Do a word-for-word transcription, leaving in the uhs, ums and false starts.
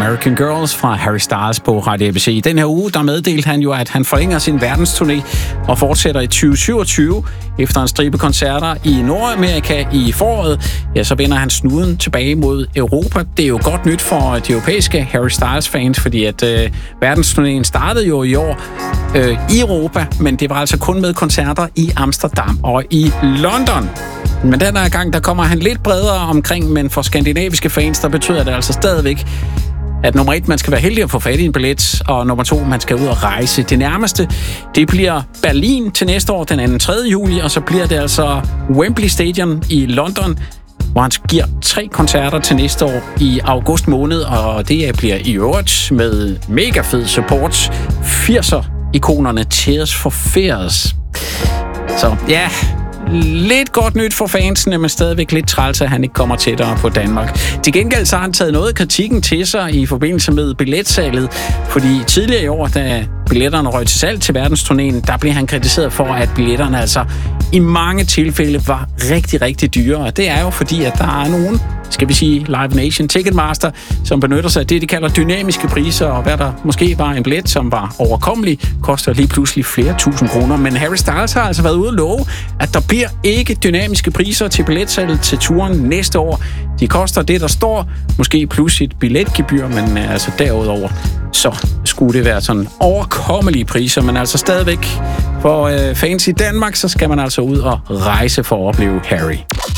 American Girls fra Harry Styles på Radio A B C. I den her uge, der meddelte han jo, at han forlænger sin verdensturné og fortsætter i tyve syvogtyve. Efter en stribe koncerter i Nordamerika i foråret, ja, så vender han snuden tilbage mod Europa. Det er jo godt nyt for de europæiske Harry Styles-fans, fordi at øh, verdensturnéen startede jo i år øh, i Europa, men det var altså kun med koncerter i Amsterdam og i London. Men den her gang, der kommer han lidt bredere omkring, men for skandinaviske fans, der betyder det altså stadigvæk, at nummer et, man skal være heldig at få fat i en billet, og nummer to, man skal ud og rejse. Det nærmeste, det bliver Berlin til næste år, den anden tredje juli, og så bliver det altså Wembley Stadium i London, hvor han giver tre koncerter til næste år i august måned, og det bliver i øvrigt med mega fed support. firser-ikonerne Tears for Fears. Så ja, lidt godt nyt for fansene, men stadigvæk lidt træls, at han ikke kommer tættere på Danmark. Til gengæld så har han taget noget af kritikken til sig i forbindelse med billetsalget, fordi tidligere i år, da billetterne røg til salg til verdensturnéen, der blev han kritiseret for, at billetterne altså i mange tilfælde var rigtig, rigtig dyre. Og det er jo fordi, at der er nogen, skal vi sige Live Nation, Ticketmaster, som benytter sig af det, de kalder dynamiske priser, og hvad der måske var en billet, som var overkommelig, koster lige pludselig flere tusind kroner. Men Harry Styles har altså været ude at love, at der bliver ikke dynamiske priser til billetsalget til turen næste år. De koster det, der står, måske plus et billetgebyr, men altså derudover, så skulle det være sådan overkommelige priser, men altså stadigvæk for øh, fans i Danmark, så skal man altså ud og rejse for at opleve Harry.